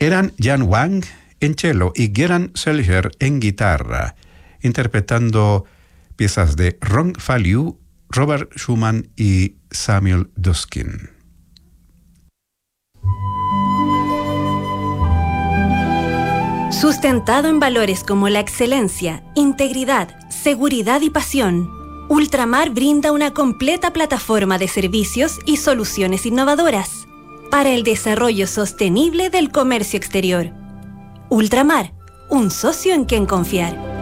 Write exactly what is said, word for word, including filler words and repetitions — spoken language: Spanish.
eran Jan Wang en cello y Geran Selger en guitarra, interpretando piezas de Rong Fa Liu, Robert Schumann y Samuel Duskin. Sustentado en valores como la excelencia, integridad, seguridad y pasión, Ultramar brinda una completa plataforma de servicios y soluciones innovadoras para el desarrollo sostenible del comercio exterior. Ultramar, un socio en quien confiar.